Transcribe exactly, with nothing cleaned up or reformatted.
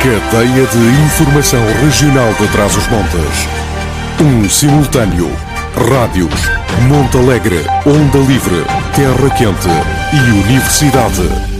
Cadeia de Informação Regional de Trás-os-Montes. Um simultâneo. Rádios Monte Alegre, Onda Livre, Terra Quente e Universidade.